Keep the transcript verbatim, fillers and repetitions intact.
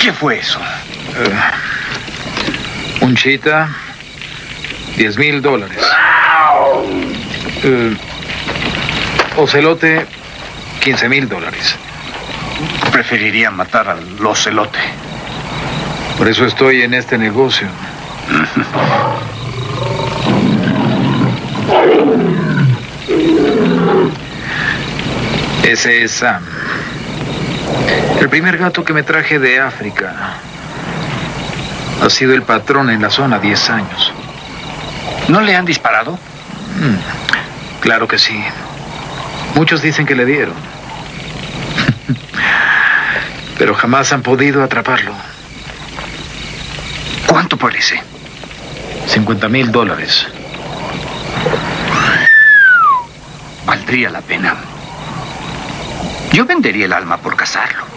¿Qué fue eso? Uh, un chita, diez mil dólares. Uh, ocelote, quince mil dólares. Preferiría matar al ocelote. Por eso estoy en este negocio. Ese es Sam. El primer gato que me traje de África. Ha sido el patrón en la zona diez años. ¿No le han disparado? Mm, claro que sí. Muchos dicen que le dieron. Pero jamás han podido atraparlo. ¿Cuánto por ese? cincuenta mil dólares. Valdría la pena. Yo vendería el alma por cazarlo.